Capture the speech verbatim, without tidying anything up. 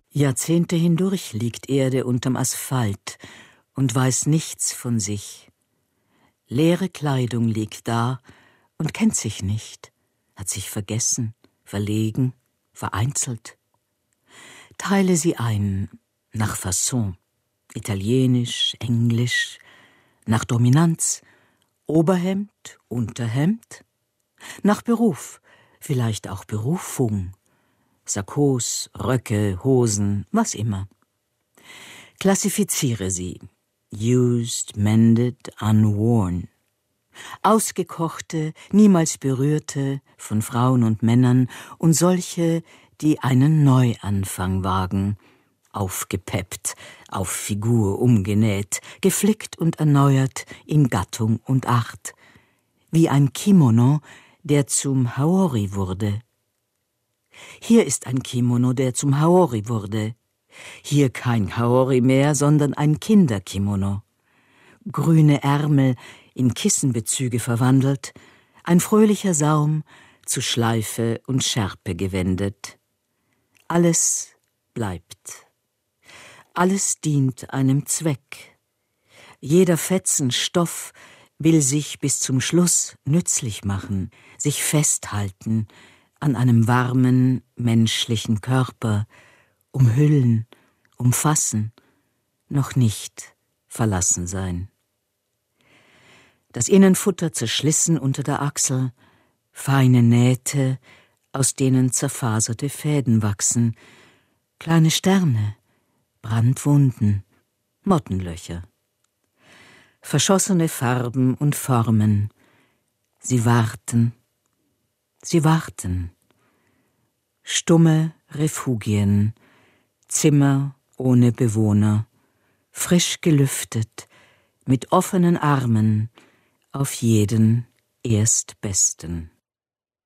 Jahrzehnte hindurch liegt Erde unterm Asphalt und weiß nichts von sich. Leere Kleidung liegt da und kennt sich nicht, hat sich vergessen, verlegen, vereinzelt. Teile sie ein nach Fasson, italienisch, englisch, nach Dominanz, Oberhemd, Unterhemd, nach Beruf, vielleicht auch Berufung, Sakkos, Röcke, Hosen, was immer. Klassifiziere sie, used, mended, unworn. Ausgekochte, niemals berührte von Frauen und Männern und solche, die einen Neuanfang wagen, aufgepeppt, auf Figur umgenäht, geflickt und erneuert in Gattung und Art, wie ein Kimono, der zum Haori wurde. Hier ist ein Kimono, der zum Haori wurde. Hier kein Haori mehr, sondern ein Kinderkimono. Grüne Ärmel in Kissenbezüge verwandelt, ein fröhlicher Saum zu Schleife und Schärpe gewendet. Alles bleibt. Alles dient einem Zweck. Jeder Fetzen Stoff will sich bis zum Schluss nützlich machen, sich festhalten an einem warmen, menschlichen Körper, umhüllen, umfassen, noch nicht verlassen sein. Das Innenfutter zerschlissen unter der Achsel, feine Nähte, aus denen zerfaserte Fäden wachsen, kleine Sterne, Brandwunden, Mottenlöcher. Verschossene Farben und Formen, sie warten, sie warten. Stumme Refugien, Zimmer ohne Bewohner, frisch gelüftet, mit offenen Armen auf jeden Erstbesten.